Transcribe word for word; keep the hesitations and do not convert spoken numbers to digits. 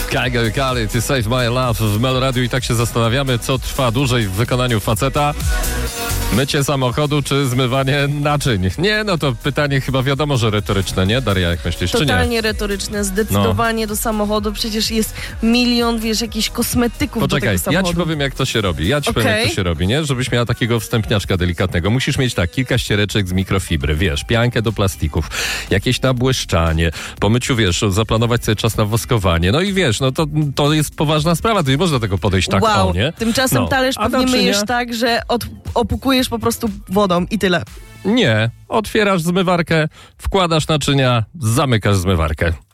Kaigo i Kali, Ty Save My Love w Meloradiu i tak się zastanawiamy, co trwa dłużej w wykonaniu faceta. Mycie samochodu czy zmywanie naczyń? Nie, no to pytanie chyba wiadomo, że retoryczne, nie? Daria, jak myślisz, Totalnie czy nie? retoryczne, zdecydowanie no. do samochodu. Przecież jest milion, wiesz, jakichś kosmetyków Poczekaj, do tego samochodu. ja ci powiem, jak to się robi. Ja ci okay. powiem, jak to się robi, nie? Żebyś miała takiego wstępniaczka delikatnego. Musisz mieć tak, kilka ściereczek z mikrofibry, wiesz, piankę do plastików, jakieś nabłyszczanie, po myciu, wiesz, zaplanować sobie czas na woskowanie. No i wiesz, no to, to jest poważna sprawa, to nie można do tego podejść tak, wow. o, nie? Tymczasem no. talerz A pewnie naczynia? myjesz tak, że od, opukujesz po prostu wodą i tyle. Nie, otwierasz zmywarkę, wkładasz naczynia, zamykasz zmywarkę.